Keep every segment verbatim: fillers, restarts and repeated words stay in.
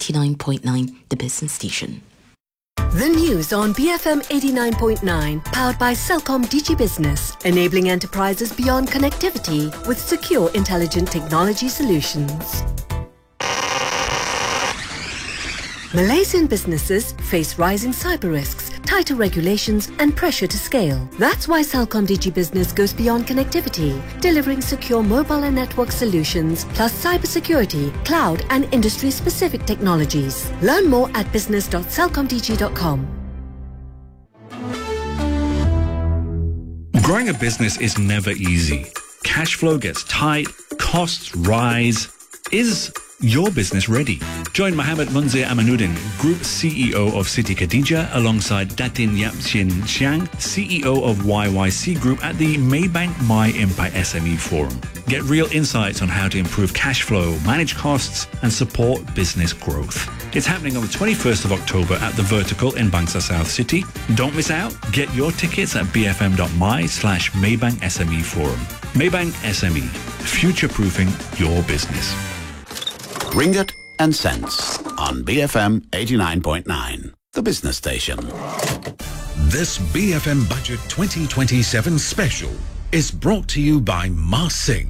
eighty-nine point nine, the business station. The news on B F M eighty-nine point nine, powered by Celcom Digi Business, enabling enterprises beyond connectivity with secure, intelligent technology solutions. Malaysian businesses face rising cyber risks, tighter regulations and pressure to scale. That's why Celcom Digi Business goes beyond connectivity, delivering secure mobile and network solutions, plus cybersecurity, cloud and industry-specific technologies. Learn more at business dot celcom digi dot com. Growing a business is never easy. Cash flow gets tight, costs rise. Is your business ready? Join Mohammed Munzir Amanuddin, Group C E O of Siti Khadijah, alongside Datin Yap Chin Xiang, C E O of Y Y C Group at the Maybank My Impact S M E Forum. Get real insights on how to improve cash flow, manage costs, and support business growth. It's happening on the twenty-first of October at The Vertical in Bangsar South City. Don't miss out. Get your tickets at bfm.my slash Maybank SME Forum. Maybank S M E, future-proofing your business. Ringgit and Cents on B F M eighty-nine point nine, the business station. This B F M Budget twenty twenty-seven special is brought to you by Mas Singh.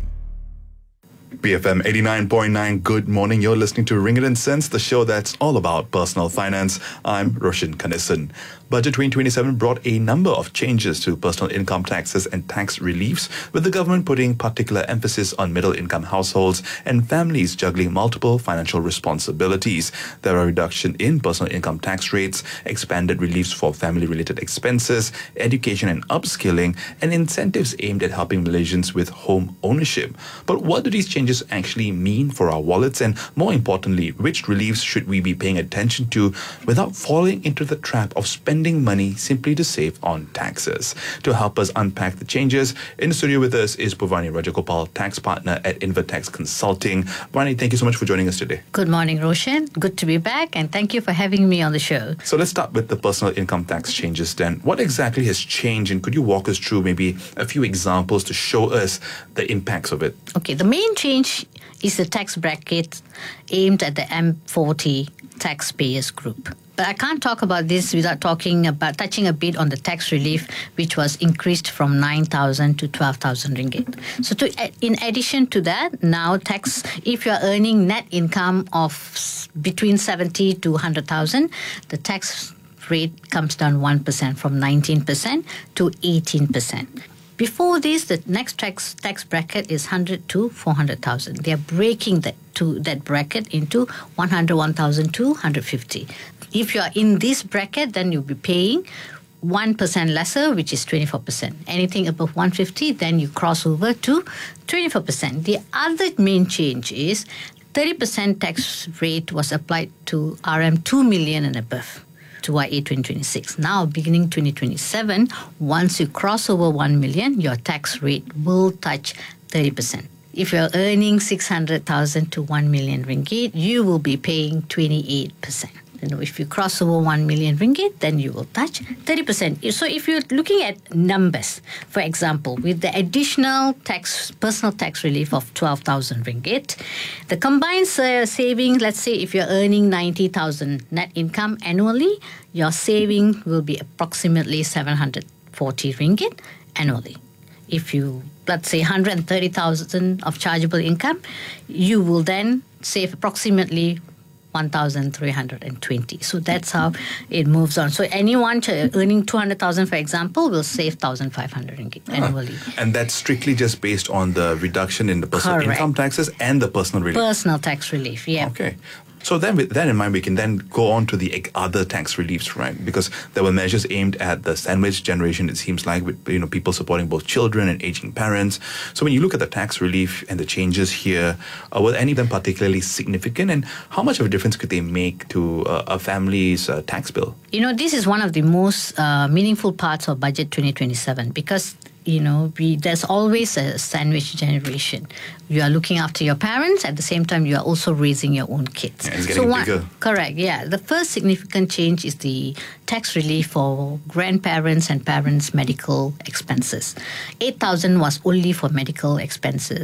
B F M eighty-nine point nine, good morning. You're listening to Ringgit and Cents, the show that's all about personal finance. I'm Roshan Kanesan. Budget twenty twenty-seven brought a number of changes to personal income taxes and tax reliefs, with the government putting particular emphasis on middle-income households and families juggling multiple financial responsibilities. There are reduction in personal income tax rates, expanded reliefs for family-related expenses, education and upskilling, and incentives aimed at helping Malaysians with home ownership. But what do these changes actually mean for our wallets? And more importantly, which reliefs should we be paying attention to without falling into the trap of spending money simply to save on taxes? To help us unpack the changes, in the studio with us is Purvani Rajagopal, tax partner at Invertax Consulting. Purvani, thank you so much for joining us today. Good morning, Roshan. Good to be back, and thank you for having me on the show. So let's start with the personal income tax changes then. What exactly has changed, and could you walk us through maybe a few examples to show us the impacts of it? Okay, the main change is the tax bracket aimed at the M forty taxpayers group. But I can't talk about this without talking about touching a bit on the tax relief, which was increased from nine thousand to twelve thousand ringgit. So, to, in addition to that, now tax, if you are earning net income of between seventy to one hundred thousand, the tax rate comes down one percent from nineteen percent to eighteen percent. Before this, the next tax tax bracket is one hundred to four hundred thousand. They are breaking that to that bracket into one hundred one thousand to one hundred fifty. If you are in this bracket, then you'll be paying one percent lesser, which is twenty-four percent. Anything above one hundred fifty, then you cross over to twenty-four percent. The other main change is thirty percent tax rate was applied to R M two million and above, to Y A twenty twenty-six. Now, beginning twenty twenty-seven, once you cross over one million, your tax rate will touch thirty percent. If you're earning six hundred thousand to one million ringgit, you will be paying twenty-eight percent. You know, if you cross over one million ringgit, then you will touch thirty percent. So if you're looking at numbers, for example, with the additional tax, personal tax relief of twelve thousand ringgit, the combined uh, saving, let's say if you're earning ninety thousand net income annually, your saving will be approximately seven hundred forty ringgit annually. If you, let's say, one hundred thirty thousand of chargeable income, you will then save approximately one thousand three hundred twenty. So that's how it moves on. So anyone earning two hundred thousand, for example, will save one thousand five hundred ringgit annually. Uh, and that's strictly just based on the reduction in the personal Correct. income taxes and the personal relief? Personal tax relief, yeah. Okay. So then with that in mind, we can then go on to the other tax reliefs, right? Because there were measures aimed at the sandwich generation, it seems like, with, you know, people supporting both children and aging parents. So when you look at the tax relief and the changes here, uh, were any of them particularly significant? And how much of a difference could they make to uh, a family's uh, tax bill? You know, this is one of the most uh, meaningful parts of Budget twenty twenty-seven because you know, we, there's always a sandwich generation. You are looking after your parents, at the same time you are also raising your own kids. Yeah, it's getting so one, bigger. Correct, yeah. The first significant change is the tax relief for grandparents and parents' medical expenses. eight thousand was only for medical expenses,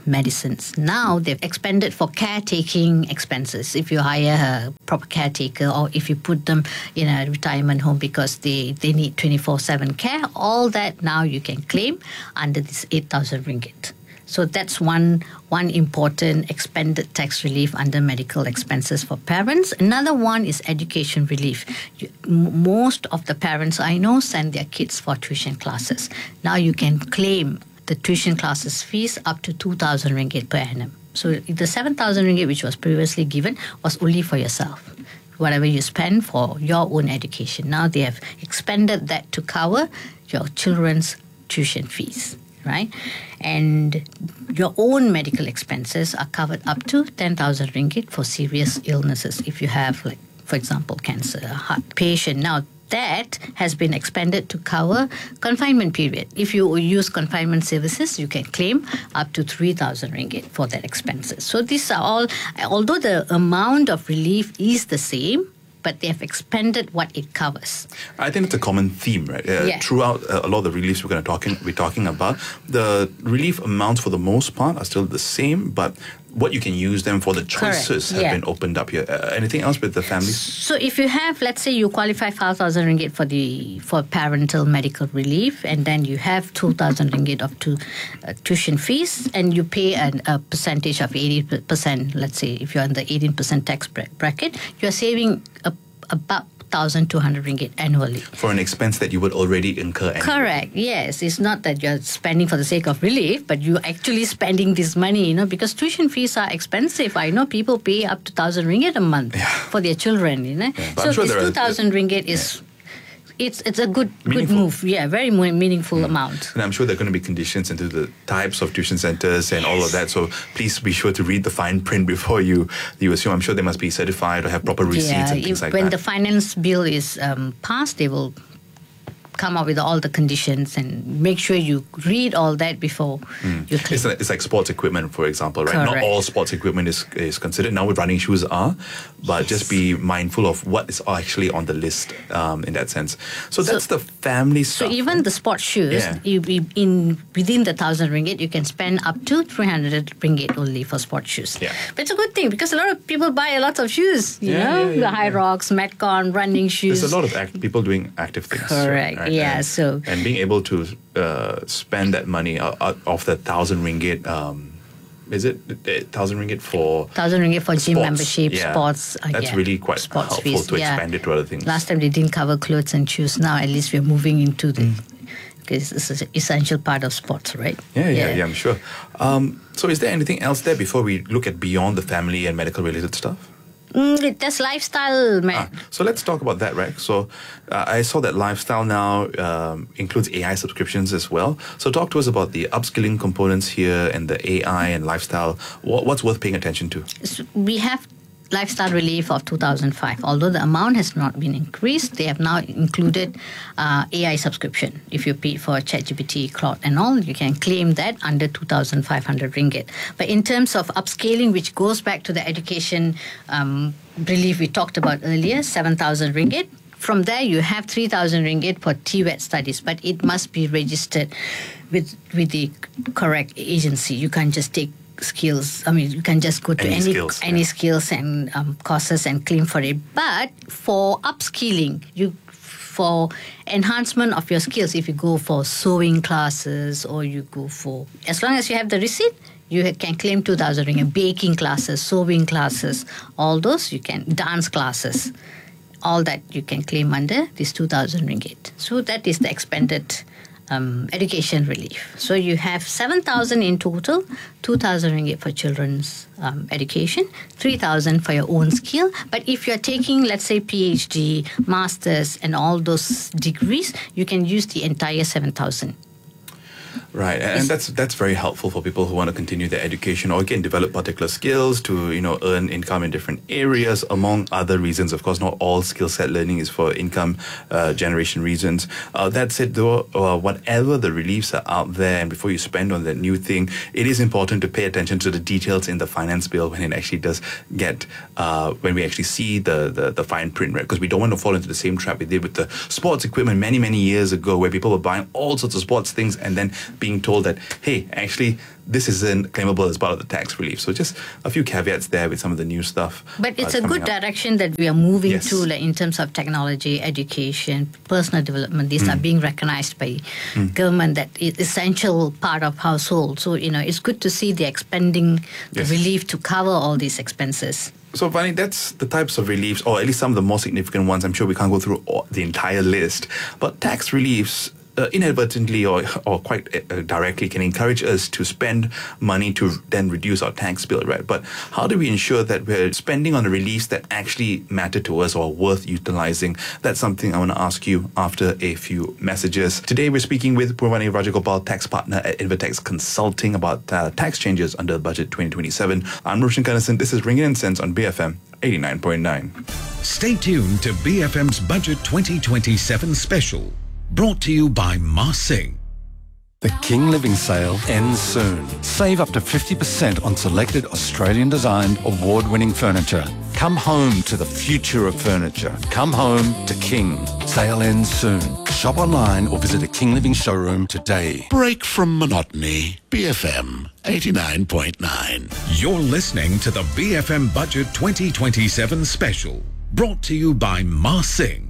medicines. Now they've expanded for caretaking expenses. If you hire a proper caretaker or if you put them in a retirement home because they, they need twenty-four seven care, all that now you can claim under this eight thousand ringgit. So that's one one important expanded tax relief under medical expenses for parents. Another one is education relief. You, m- most of the parents I know send their kids for tuition classes. Now you can claim the tuition classes fees up to two thousand ringgit per annum. So the seven thousand ringgit which was previously given was only for yourself. Whatever you spend for your own education. Now they have expanded that to cover your children's tuition fees. Right? And your own medical expenses are covered up to ten thousand ringgit for serious illnesses. If you have, like, for example, cancer, a heart patient. Now, that has been expanded to cover confinement period. If you use confinement services, you can claim up to three thousand ringgit for that expenses. So these are all, although the amount of relief is the same, but they have expanded what it covers. I think it's a common theme, right? Uh, yeah. Throughout uh, a lot of the reliefs we're going to talking we're talking about, the relief amounts for the most part are still the same, but what you can use them for, the choices Correct. have yeah. been opened up here. Uh, anything else with the families? So if you have, let's say you qualify five thousand ringgit for the for parental medical relief, and then you have two thousand ringgit of tu, uh, tuition fees, and you pay an, a percentage of eighty percent, let's say if you're in the eighteen percent tax bracket, you're saving a, about one thousand two hundred ringgit annually. For an expense that you would already incur annually. Correct, yes. It's not that you're spending for the sake of relief, but you're actually spending this money, you know, because tuition fees are expensive. I know people pay up to one thousand ringgit a month yeah. for their children, you know. Yeah, so sure this two thousand ringgit yeah. is... It's it's a good Meaningful. good move, yeah, very mo- meaningful mm. amount. And I'm sure there are going to be conditions into the types of tuition centres and yes. all of that. So please be sure to read the fine print before you you assume. I'm sure they must be certified or have proper receipts yeah, and things if, like when that. When the finance bill is um, passed, they will come up with all the conditions and make sure you read all that before mm. you claim. It's like, it's like sports equipment, for example, right? Correct. Not all sports equipment is is considered. Now, with running shoes are, but yes. just be mindful of what is actually on the list um, in that sense. So, so that's the family stuff. So even right? the sports shoes, yeah. you, you, in within the thousand ringgit, you can spend up to three hundred ringgit only for sports shoes. Yeah. But it's a good thing because a lot of people buy a lot of shoes. You yeah, know, yeah, yeah, the High yeah. Rocks, Metcon, running shoes. There's a lot of act- people doing active things. Correct. Right? Yeah. And, so. And being able to uh, spend that money out, out of the thousand ringgit, um, is it thousand ringgit for thousand ringgit for gym sports. membership, yeah. sports? Uh, That's yeah. really quite sports helpful fees. to yeah. expand it to other things. Last time they didn't cover clothes and shoes. Now at least we're moving into the. Mm. Because it's an essential part of sports, right? Yeah, yeah, yeah, yeah I'm sure. Um, so is there anything else there before we look at beyond the family and medical related stuff? Mm, that's lifestyle, man. Ah, so let's talk about that, right? So uh, I saw that lifestyle now um, includes A I subscriptions as well. So talk to us about the upskilling components here and the A I and lifestyle. What, what's worth paying attention to? So we have lifestyle relief of two thousand five. Although the amount has not been increased, they have now included uh, A I subscription. If you pay for ChatGPT, Claude and all, you can claim that under two thousand five hundred ringgit. But in terms of upscaling, which goes back to the education um, relief we talked about earlier, seven thousand ringgit. From there, you have three thousand ringgit for T W E T studies, but it must be registered with with the correct agency. You can't just take skills. I mean, you can just go to any any skills, any yeah. skills and um, courses and claim for it. But for upskilling, you for enhancement of your skills, if you go for sewing classes or you go for, as long as you have the receipt, you can claim two thousand ringgit. Baking classes, sewing classes, all those you can. Dance classes, all that you can claim under this two thousand ringgit. So that is the expanded Um, education relief. So you have seven thousand in total, two thousand ringgit for children's um, education, three thousand for your own skill. But if you're taking, let's say, PhD, masters, and all those degrees, you can use the entire seven thousand. Right, and that's that's very helpful for people who want to continue their education or again develop particular skills to you know earn income in different areas. Among other reasons, of course, not all skill set learning is for income uh, generation reasons. Uh, that said, though, uh, whatever the reliefs are out there, and before you spend on that new thing, it is important to pay attention to the details in the finance bill when it actually does get uh, when we actually see the the, the fine print, right? Because we don't want to fall into the same trap we did with the sports equipment many many years ago, where people were buying all sorts of sports things and then being told that, hey, actually, this isn't claimable as part of the tax relief. So just a few caveats there with some of the new stuff. But it's uh, a good up. direction that we are moving Yes. to, like, in terms of technology, education, personal development. These Mm. are being recognized by Mm. government that is essential part of household. So, you know, it's good to see the expanding the Yes. relief to cover all these expenses. So, Vani, that's the types of reliefs, or at least some of the more significant ones. I'm sure we can't go through all, the entire list. But tax reliefs, uh, inadvertently or, or quite uh, directly, can encourage us to spend money to then reduce our tax bill, right? But how do we ensure that we're spending on the reliefs that actually matter to us or are worth utilizing? That's something I want to ask you after a few messages. Today, we're speaking with Purvani Rajagopal, tax partner at Invertex Consulting, about uh, tax changes under Budget twenty twenty-seven. I'm Roshan Kannasan. This is Ringgit and Cents on B F M eighty-nine point nine. Stay tuned to B F M's Budget twenty twenty-seven special, brought to you by Ma Sing. The King Living Sale ends soon. Save up to fifty percent on selected Australian-designed, award-winning furniture. Come home to the future of furniture. Come home to King. Sale ends soon. Shop online or visit a King Living showroom today. Break from monotony. B F M eighty-nine point nine. You're listening to the B F M Budget twenty twenty-seven special, brought to you by Ma Sing.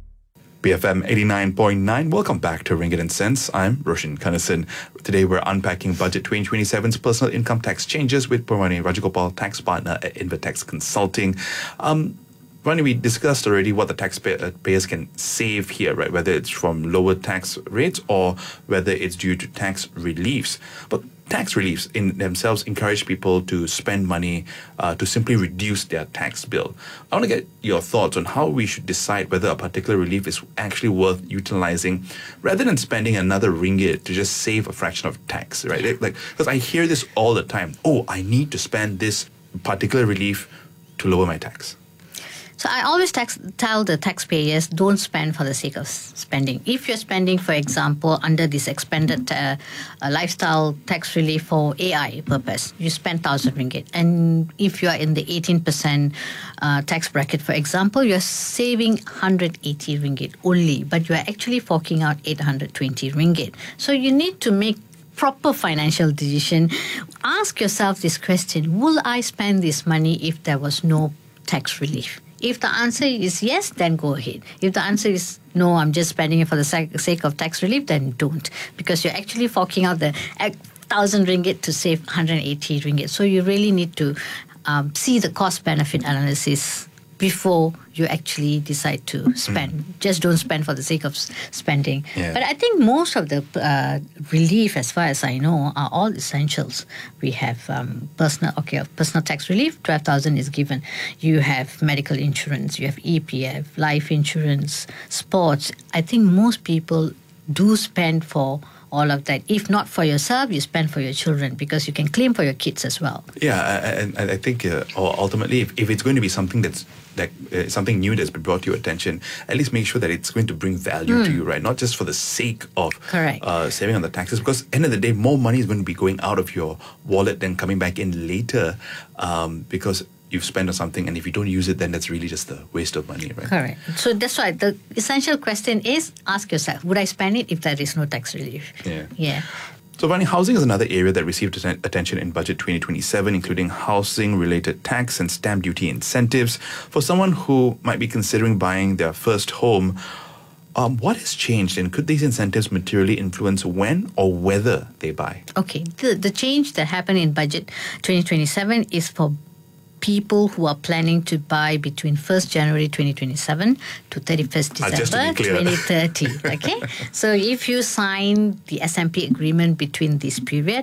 B F M eighty-nine point nine. Welcome back to Ringgit and Cents. I'm Roshan Kannasan. Today we're unpacking Budget twenty twenty-seven's personal income tax changes with Purvani Rajagopal, tax partner at Invertex Consulting. Um, Rani, we discussed already what the taxpayers can save here, right? Whether it's from lower tax rates or whether it's due to tax reliefs. But tax reliefs in themselves encourage people to spend money uh, to simply reduce their tax bill. I want to get your thoughts on how we should decide whether a particular relief is actually worth utilizing rather than spending another ringgit to just save a fraction of tax, right? Like, because I hear this all the time. Oh, I need to spend this particular relief to lower my tax. So I always tax, tell the taxpayers, don't spend for the sake of spending. If you're spending, for example, under this expanded uh, uh, lifestyle tax relief for A I purpose, you spend one thousand ringgit. And if you are in the eighteen percent uh, tax bracket, for example, you're saving one hundred eighty ringgit only, but you are actually forking out eight hundred twenty ringgit. So you need to make proper financial decision. Ask yourself this question: will I spend this money if there was no tax relief? If the answer is yes, then go ahead. If the answer is no, I'm just spending it for the sake of tax relief, then don't. Because you're actually forking out the one thousand ringgit to save one hundred eighty ringgit. So you really need to um, see the cost-benefit analysis before you actually decide to spend. Mm. Just don't spend for the sake of spending. Yeah. But I think most of the uh, relief, as far as I know, are all essentials. We have um, personal, okay, personal tax relief, twelve thousand is given. You have medical insurance, you have E P F, life insurance, sports. I think most people do spend for all of that. If not for yourself, you spend for your children because you can claim for your kids as well. Yeah, and I, I, I think uh, ultimately, if, if it's going to be something that's that uh, something new that's been brought to your attention, at least make sure that it's going to bring value mm. to you, right? Not just for the sake of uh, saving on the taxes, because at the end of the day, more money is going to be going out of your wallet than coming back in later, um, because you've spent on something, and if you don't use it, then that's really just a waste of money, right? Correct. So that's why the essential question is, ask yourself, would I spend it if there is no tax relief? Yeah. Yeah. So, Vani, housing is another area that received attention in Budget twenty twenty-seven, including housing-related tax and stamp duty incentives. For someone who might be considering buying their first home, um, what has changed, and could these incentives materially influence when or whether they buy? Okay. The, the change that happened in Budget twenty twenty-seven is for people who are planning to buy between first January twenty twenty-seven to thirty-first December twenty thirty. Okay? So if you sign the S M P agreement between this period,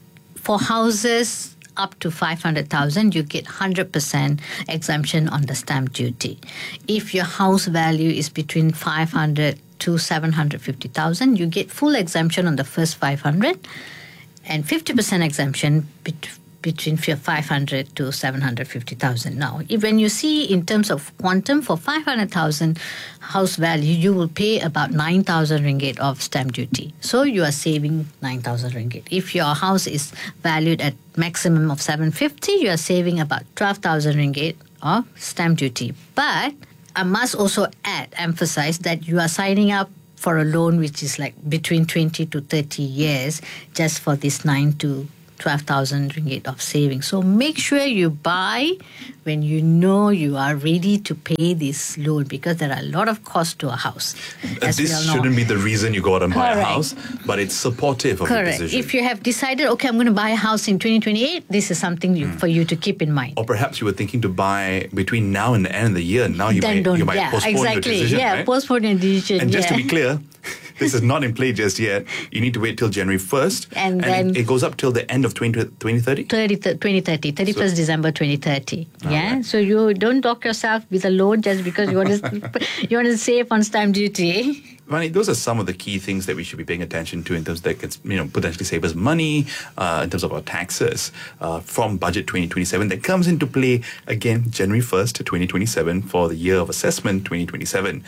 for houses up to five hundred thousand, you get one hundred percent exemption on the stamp duty. If your house value is between five hundred to seven hundred fifty thousand, you get full exemption on the first five hundred and fifty percent exemption between between five hundred to seven hundred fifty thousand. Now, if, when you see in terms of quantum, for five hundred thousand house value, you will pay about nine thousand ringgit of stamp duty. So you are saving nine thousand ringgit. If your house is valued at maximum of seven hundred fifty, you are saving about twelve thousand ringgit of stamp duty. But I must also add, emphasize that you are signing up for a loan which is like between twenty to thirty years just for this nine to twelve thousand ringgit of savings. So make sure you buy when you know you are ready to pay this loan, because there are a lot of costs to a house. As this we all know. shouldn't be the reason you go out and buy a Correct. house, but it's supportive of Correct. your decision. If you have decided, okay, I'm going to buy a house in twenty twenty-eight, this is something you, for you to keep in mind. Or perhaps you were thinking to buy between now and the end of the year. Now you Then might, don't, you might yeah, postpone exactly. your decision, yeah, right? postpone your decision. And just yeah. to be clear, this is not in play just yet. You need to wait till January first. And it- then- it, goes up till the end of twenty thirty? thirty, twenty thirty, thirty-first December twenty thirty. Yeah, right. so you don't lock yourself with a loan just because you want to you want to save on stamp duty. Vani, those are some of the key things that we should be paying attention to in terms that could, you know, potentially save us money uh, in terms of our taxes uh, from Budget twenty twenty-seven that comes into play again January first to twenty twenty-seven for the year of assessment twenty twenty-seven.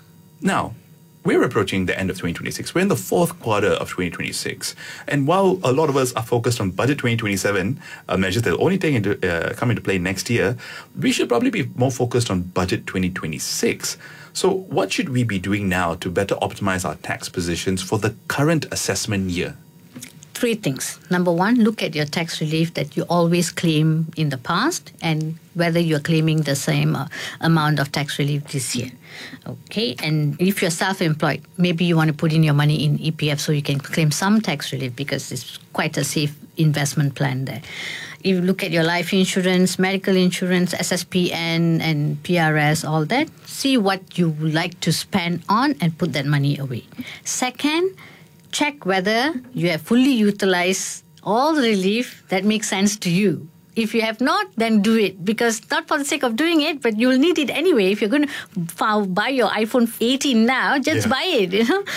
Now, we're approaching the end of twenty twenty-six. We're in the fourth quarter of twenty twenty-six. And while a lot of us are focused on Budget twenty twenty-seven, uh, measures that will only take into, uh, come into play next year, we should probably be more focused on Budget twenty twenty-six. So what should we be doing now to better optimize our tax positions for the current assessment year? Three things. Number one, look at your tax relief that you always claim in the past and whether you're claiming the same uh, amount of tax relief this year. Okay, and if you're self-employed, maybe you want to put in your money in E P F so you can claim some tax relief because it's quite a safe investment plan there. If you look at your life insurance, medical insurance, S S P N and P R S, all that, see what you would like to spend on and put that money away. Second, check whether you have fully utilized all the relief that makes sense to you. If you have not, then do it, because not for the sake of doing it, but you'll need it anyway. If you're going to buy your iPhone eighteen now, just Yeah. buy it, you know.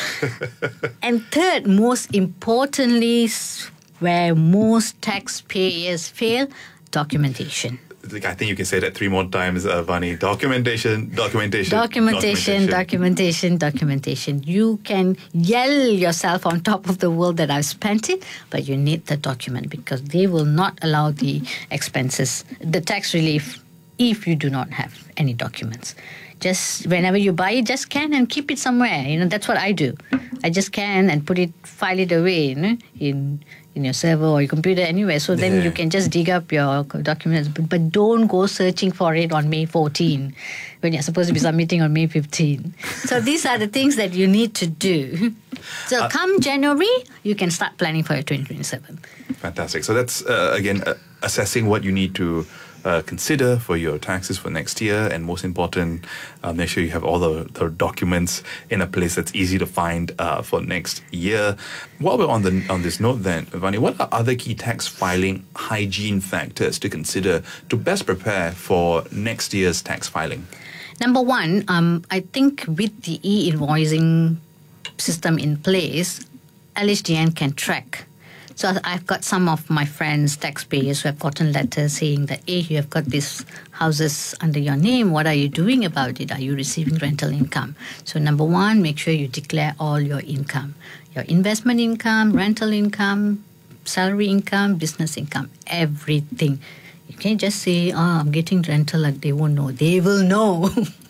And third, most importantly, where most taxpayers fail, documentation. Like, I think you can say that three more times, uh, Vani. Documentation, documentation, Documentation, documentation, documentation. You can yell yourself on top of the world that I've spent it, but you need the document because they will not allow the expenses, the tax relief, if you do not have any documents. Just whenever you buy it, just scan and keep it somewhere. You know, that's what I do. I just scan and put it, file it away, you know, in in your server or your computer anywhere. So then Yeah. you can just dig up your documents. But, but don't go searching for it on May fourteenth when you're supposed to be submitting on May fifteenth. So these are the things that you need to do. So come January, you can start planning for your twenty twenty-seven. Fantastic. So that's, uh, again, uh, assessing what you need to uh, consider for your taxes for next year. And most important, uh, make sure you have all the, the documents in a place that's easy to find uh, for next year. While we're on, the, on this note then, Vani, what are other key tax filing hygiene factors to consider to best prepare for next year's tax filing? Number one, um, I think with the e-invoicing system in place, L H D N can track. So I've got some of my friends, taxpayers, who have gotten letters saying that, hey, you have got these houses under your name. What are you doing about it? Are you receiving rental income? So number one, make sure you declare all your income. Your investment income, rental income, salary income, business income, everything. You can't just say, oh, I'm getting rental, like they won't know. They will know.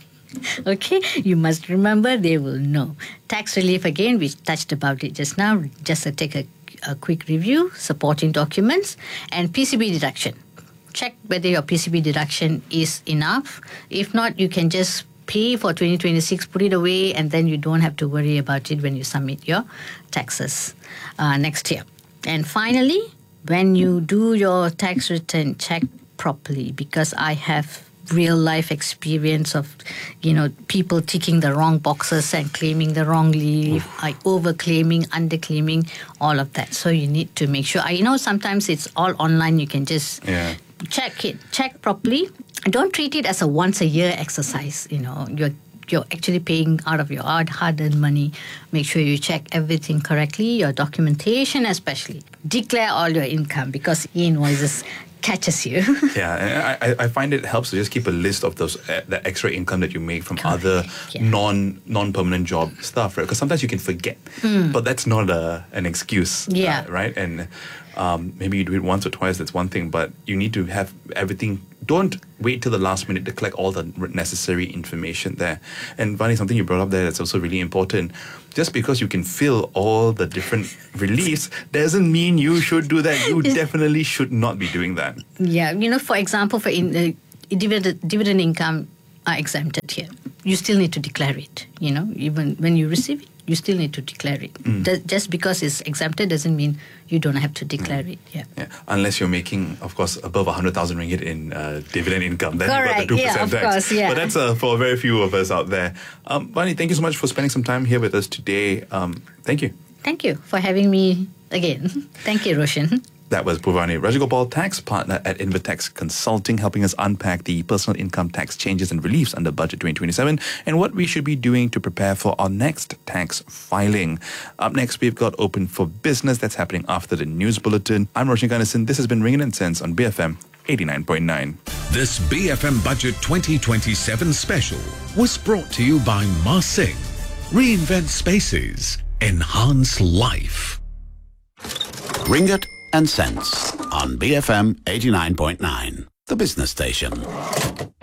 Okay, you must remember they will know. Tax relief, again, we touched about it just now. Just to take a, a quick review, supporting documents, and P C B deduction. Check whether your P C B deduction is enough. If not, you can just pay for twenty twenty-six, put it away, and then you don't have to worry about it when you submit your taxes uh, next year. And finally, when you do your tax return, check properly, because I have real life experience of, you know, people ticking the wrong boxes and claiming the wrong leave, I over claiming, under claiming, all of that. So you need to make sure. I know sometimes it's all online. You can just Yeah. check it, check properly. Don't treat it as a once a year exercise. You know, you're you're actually paying out of your hard hard-earned money. Make sure you check everything correctly. Your documentation, especially. Declare all your income, because e-invoices catches you. Yeah, and I, I find it helps to just keep a list of those uh, the extra income that you make from Correct, other yeah. non non permanent job stuff, right? Because sometimes you can forget, but that's not a, an excuse, Yeah. uh, right? And um, maybe you do it once or twice. That's one thing, but you need to have everything don't wait till the last minute to collect all the necessary information there. And Vani, something you brought up there that's also really important. Just because you can fill all the different reliefs doesn't mean you should do that. You definitely should not be doing that. Yeah, you know, for example, for in, uh, dividend, dividend income are exempted here. You still need to declare it, you know, even when you receive it. You still need to declare it. Mm. Th- just because it's exempted doesn't mean you don't have to declare mm. it. Yeah. yeah. Unless you're making, of course, above one hundred thousand ringgit in uh, dividend income. Then Correct. you've got the two percent yeah, of tax. course, yeah. But that's uh, for very few of us out there. Um, Vani, thank you so much for spending some time here with us today. Um, thank you. Thank you for having me again. Thank you, Roshan. That was Bhuvani Rajagopal, tax partner at Invitex Consulting, helping us unpack the personal income tax changes and reliefs under Budget twenty twenty-seven and what we should be doing to prepare for our next tax filing. Up next, we've got Open for Business. That's happening after the news bulletin. I'm Roshan Ganesan. This has been Ringgit and Cents on B F M eighty-nine point nine. This B F M Budget twenty twenty-seven special was brought to you by Marsing. Reinvent spaces. Enhance life. Ringgit and Cents on B F M eighty-nine point nine, the business station.